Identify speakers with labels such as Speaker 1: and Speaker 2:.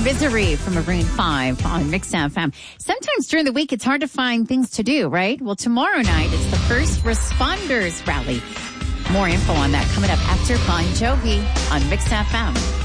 Speaker 1: Misery from Maroon 5 on Mix FM. Sometimes during the week, it's hard to find things to do, right? Well, tomorrow night, it's the First Responders Rally. More info on that coming up after Bon Jovi on Mix FM.